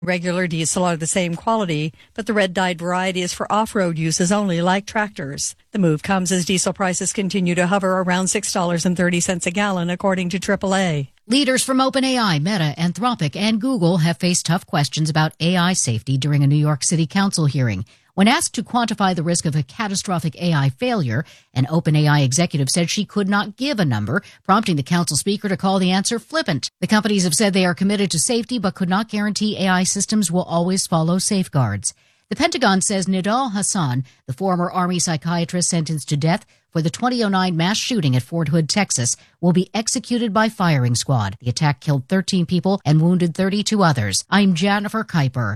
Regular diesel are the same quality, but the red-dyed variety is for off-road uses only, like tractors. The move comes as diesel prices continue to hover around $6.30 a gallon, according to AAA. Leaders from OpenAI, Meta, Anthropic, and Google have faced tough questions about AI safety during a New York City Council hearing. When asked to quantify the risk of a catastrophic AI failure, an OpenAI executive said she could not give a number, prompting the council speaker to call the answer flippant. The companies have said they are committed to safety but could not guarantee AI systems will always follow safeguards. The Pentagon says Nidal Hasan, the former Army psychiatrist sentenced to death for the 2009 mass shooting at Fort Hood, Texas, will be executed by firing squad. The attack killed 13 people and wounded 32 others. I'm Jennifer Kuiper.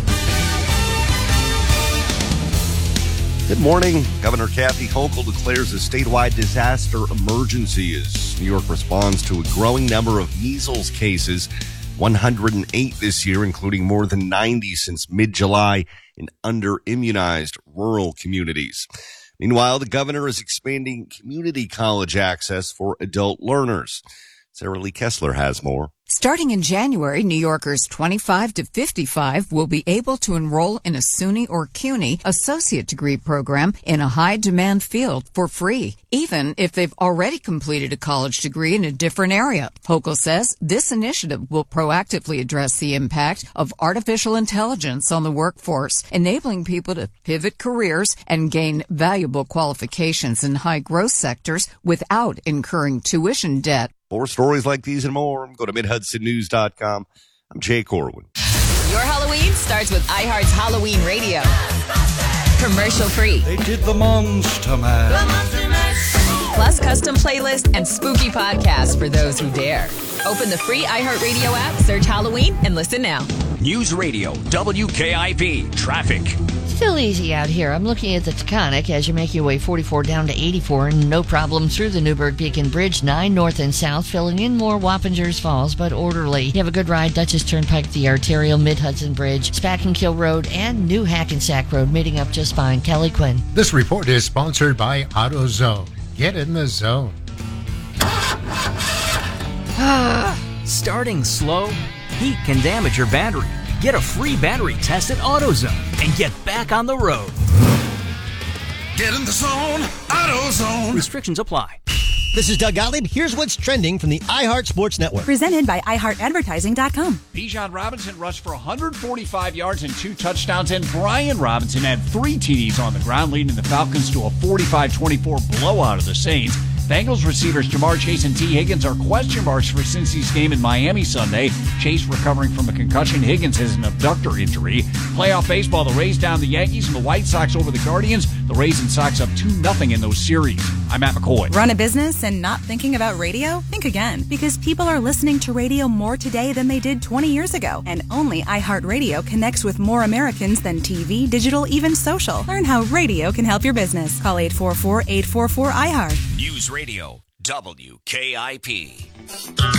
Good morning. Governor Kathy Hochul declares a statewide disaster emergency as New York responds to a growing number of measles cases, 108 this year, including more than 90 since mid-July in under-immunized rural communities. Meanwhile, the governor is expanding community college access for adult learners. Sarah Lee Kessler has more. Starting in January, New Yorkers 25 to 55 will be able to enroll in a SUNY or CUNY associate degree program in a high-demand field for free, even if they've already completed a college degree in a different area. Hochul says this initiative will proactively address the impact of artificial intelligence on the workforce, enabling people to pivot careers and gain valuable qualifications in high-growth sectors without incurring tuition debt. For stories like these and more, go to MidHudsonNews.com. I'm Jay Corwin. Your Halloween starts with iHeart's Halloween Radio. Commercial free. They did the Monster Mash. Plus custom playlist and spooky podcasts for those who dare. Open the free iHeartRadio app, search Halloween, and listen now. News Radio, WKIP, traffic. Still easy out here. I'm looking at the Taconic as you make your way 44 down to 84, and no problem through the Newburgh Beacon Bridge, 9 north and south, filling in more Wappingers Falls, but orderly. You have a good ride, Dutchess Turnpike, the Arterial, Mid-Hudson Bridge, Spackenkill Road, and New Hackensack Road, meeting up just fine. Kelly Quinn. This report is sponsored by AutoZone. Get in the zone. Starting slow? Heat can damage your battery. Get a free battery test at AutoZone and get back on the road. Get in the zone, AutoZone. Restrictions apply. This is Doug Gottlieb. Here's what's trending from the iHeart Sports Network. Presented by iHeartAdvertising.com. Bijan Robinson rushed for 145 yards and 2 touchdowns, and Brian Robinson had 3 TDs on the ground, leading the Falcons to a 45-24 blowout of the Saints. Bengals receivers Jamar Chase and T. Higgins are question marks for Cincy's game in Miami Sunday. Chase recovering from a concussion. Higgins has an abductor injury. Playoff baseball, the Rays down the Yankees and the White Sox over the Guardians. The Rays and Sox up 2-0 in those series. I'm Matt McCoy. Run a business and not thinking about radio? Think again, because people are listening to radio more today than they did 20 years ago. And only iHeartRadio connects with more Americans than TV, digital, even social. Learn how radio can help your business. Call 844-844-iHeart. News Radio, WKIP.